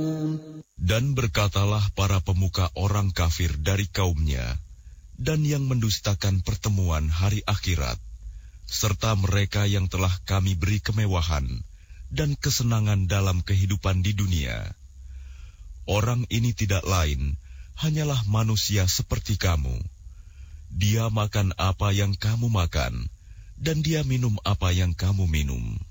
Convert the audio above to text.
Dan berkatalah para pemuka orang kafir dari kaumnya, dan yang mendustakan pertemuan hari akhirat, serta mereka yang telah kami beri kemewahan dan kesenangan dalam kehidupan di dunia. Orang ini tidak lain, hanyalah manusia seperti kamu. Dia makan apa yang kamu makan, dan dia minum apa yang kamu minum.